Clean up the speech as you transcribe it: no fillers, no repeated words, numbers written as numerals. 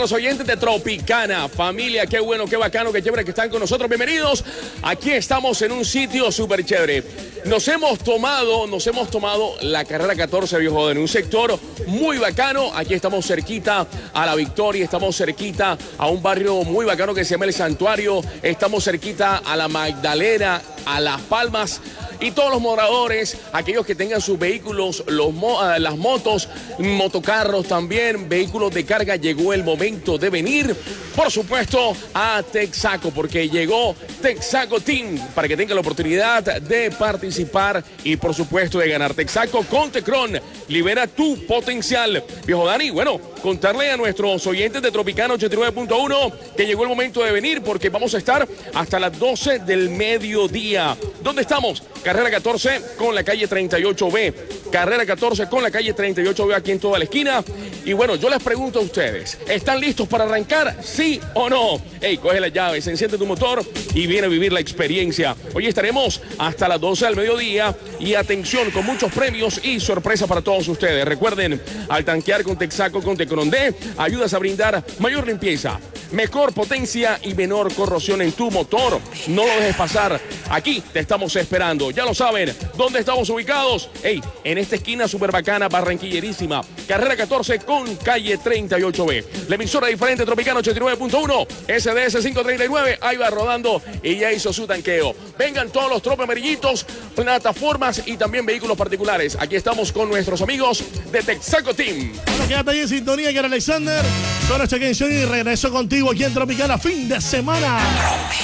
nuestros oyentes de Tropicana. Familia, qué bueno, qué bacano, qué chévere que están con nosotros. Bienvenidos. Aquí estamos en un sitio súper chévere. Nos hemos tomado la carrera 14, viejo, en un sector muy bacano. Aquí estamos cerquita a La Victoria, estamos cerquita a un barrio muy bacano que se llama El Santuario. Estamos cerquita a La Magdalena, a Las Palmas. Y todos los moradores, aquellos que tengan sus vehículos, las motos, motocarros también, vehículos de carga, llegó el momento de venir, por supuesto, a Texaco, porque llegó Texaco Team para que tenga la oportunidad de participar y, por supuesto, de ganar. Texaco con Tecron, libera tu potencial. Viejo Dani, bueno, contarle a nuestros oyentes de Tropicana 89.1 que llegó el momento de venir, porque vamos a estar hasta las 12 del mediodía. ¿Dónde estamos? Carrera 14 con la calle 38B. Carrera 14 con la calle 38B aquí en toda la esquina. Y bueno, yo les pregunto a ustedes, ¿están listos para arrancar? ¿Sí o no? Hey, coge la llave, se enciende tu motor y viene a vivir la experiencia. Hoy estaremos hasta las 12 del mediodía y atención, con muchos premios y sorpresas para todos ustedes. Recuerden, al tanquear con Texaco con Tecron D, ayudas a brindar mayor limpieza, mejor potencia y menor corrosión en tu motor. No lo dejes pasar. Aquí te estamos esperando. Ya lo saben, ¿dónde estamos ubicados? Hey, en esta esquina súper bacana, barranquillerísima. Carrera 14 con calle 38B. La emisora diferente Tropicana 89.1, SDS 539. Ahí va rodando y ya hizo su tanqueo. Vengan todos los tropes amarillitos, plataformas y también vehículos particulares. Aquí estamos con nuestros amigos de Texaco Team. Bueno, quédate ahí en sintonía, que era Alexander. Solo esta canción y regreso contigo aquí en Tropicana fin de semana.